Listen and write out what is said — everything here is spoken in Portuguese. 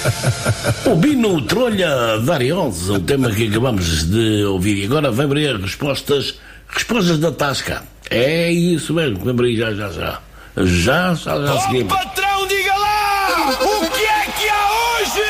O Bino Trolha Variosa, o tema que acabamos de ouvir. E agora vem abrir as respostas da Tasca. É isso mesmo, vem abrir já. Já seguimos. Patrão, diga lá!